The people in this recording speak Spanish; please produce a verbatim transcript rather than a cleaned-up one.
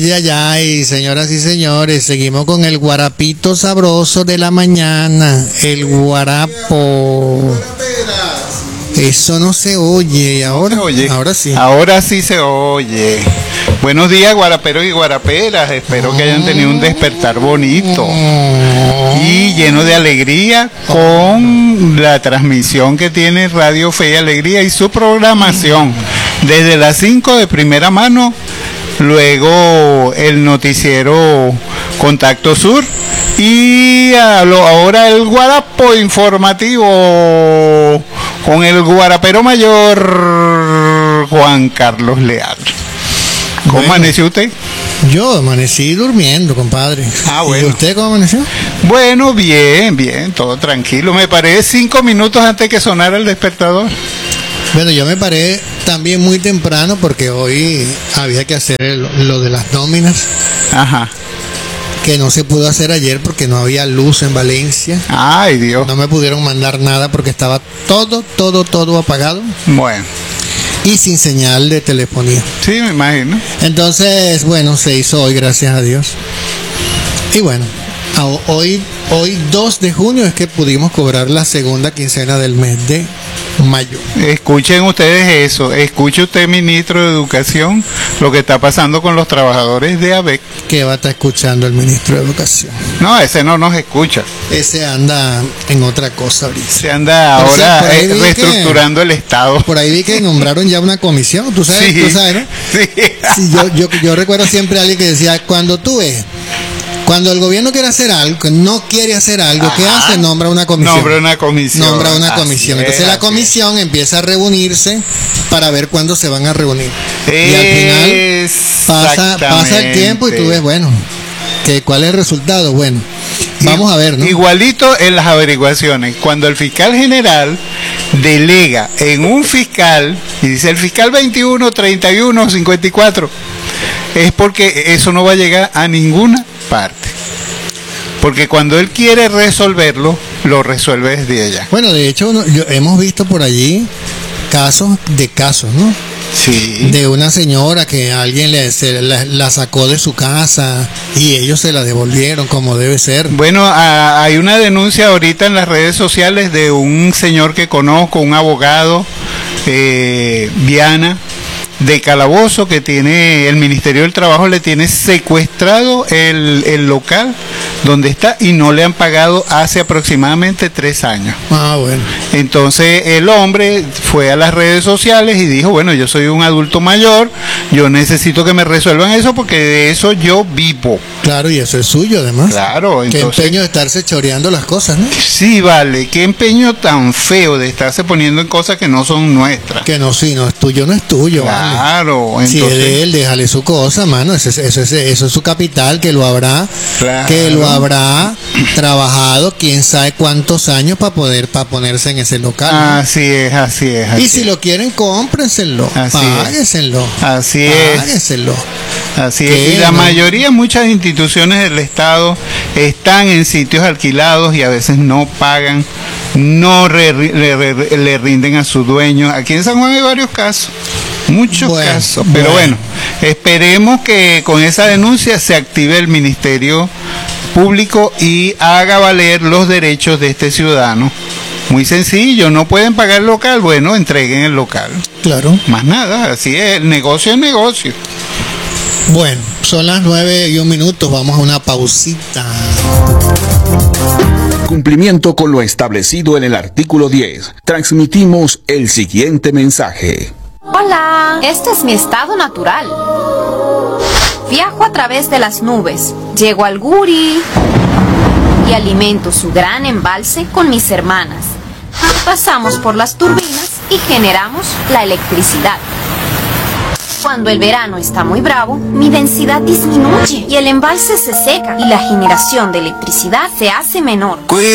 Ya, ya, y señoras y señores, seguimos con el guarapito sabroso de la mañana, el guarapo. Eso no se oye, y ahora, ¿No se oye? ahora sí. Ahora sí se oye. Buenos días, guaraperos y guaraperas. Espero que hayan tenido un despertar bonito y lleno de alegría con la transmisión que tiene Radio Fe y Alegría y su programación desde las cinco de primera mano. Luego el noticiero Contacto Sur y a lo, ahora el guarapo informativo con el guarapero mayor Juan Carlos Leal. ¿Cómo bueno, amaneció usted? Yo amanecí durmiendo, compadre. Ah, bueno. ¿Y usted cómo amaneció? Bueno, bien, bien, todo tranquilo. Me paré cinco minutos antes que sonara el despertador. Bueno, yo me paré también muy temprano porque hoy había que hacer el, lo de las nóminas. Ajá. Que no se pudo hacer ayer porque no había luz en Valencia. Ay, Dios. No me pudieron mandar nada porque estaba todo, todo, todo apagado. Bueno. Y sin señal de telefonía. Sí, me imagino. Entonces, bueno, se hizo hoy, gracias a Dios. Y bueno, hoy, hoy dos de junio es que pudimos cobrar la segunda quincena del mes de mayo. Escuchen ustedes eso, escuche usted, ministro de Educación, lo que está pasando con los trabajadores de A B E C. ¿Qué va a estar escuchando el ministro de Educación? No, ese no nos escucha. Ese anda en otra cosa ahorita. Se anda por ahora sí, eh, reestructurando que, el Estado. Por ahí vi que nombraron ya una comisión, ¿tú sabes? Sí, ¿tú sabes, no? Sí. Sí, yo, yo, yo recuerdo siempre a alguien que decía, cuando tú ves, cuando el gobierno quiere hacer algo, no quiere hacer algo, ajá, ¿qué hace? Nombra una comisión. Nombra una comisión. Nombra una comisión. Así Entonces es, la comisión es. empieza a reunirse para ver cuándo se van a reunir. Y al final pasa, pasa el tiempo y tú ves, bueno, que ¿cuál es el resultado? Bueno, vamos a ver, ¿no? Igualito en las averiguaciones. Cuando el fiscal general delega en un fiscal y dice el fiscal veintiuno, treinta y uno, cincuenta y cuatro, es porque eso no va a llegar a ninguna parte. Porque cuando él quiere resolverlo, lo resuelve desde allá. Bueno, de hecho, no, yo, hemos visto por allí casos de casos, ¿no? Sí. De una señora que alguien le, se, la, la sacó de su casa y ellos se la devolvieron como debe ser. Bueno, a, hay una denuncia ahorita en las redes sociales de un señor que conozco, un abogado, eh, Viana, de Calabozo, que tiene el Ministerio del Trabajo le tiene secuestrado el, el local donde está y no le han pagado hace aproximadamente tres años. Ah, bueno. Entonces el hombre fue a las redes sociales y dijo, bueno, yo soy un adulto mayor, yo necesito que me resuelvan eso porque de eso yo vivo. Claro, y eso es suyo además. Claro. Entonces, qué empeño de estarse choreando las cosas, ¿no? Sí, vale, qué empeño tan feo de estarse poniendo en cosas que no son nuestras. Que no, sí, no es tuyo, no es tuyo. Claro. Vale. Entonces, si es de él, déjale su cosa, mano, eso, eso, eso, eso es su capital, que lo habrá, claro, que lo habrá trabajado quién sabe cuántos años para poder, para ponerse en ese local. Así ¿no? es, así es. Así y si es. lo quieren, cómprenselo, páguenselo. Así páguenselo. es. Así es. Y la no? mayoría, muchas instituciones del Estado están en sitios alquilados y a veces no pagan, no re, le, le, le rinden a su dueño. Aquí en San Juan hay varios casos. Muchos bueno, casos, pero bueno. bueno, esperemos que con esa denuncia se active el Ministerio Público y haga valer los derechos de este ciudadano. Muy sencillo, no pueden pagar el local, bueno, entreguen el local. Claro. Más nada, así es, el negocio es negocio. Bueno, son las nueve y un minuto, vamos a una pausita. Cumplimiento con lo establecido en el artículo diez. Transmitimos el siguiente mensaje. Hola, este es mi estado natural. Viajo a través de las nubes, llego al Guri y alimento su gran embalse con mis hermanas. Pasamos por las turbinas y generamos la electricidad. Cuando el verano está muy bravo, mi densidad disminuye y el embalse se seca y la generación de electricidad se hace menor.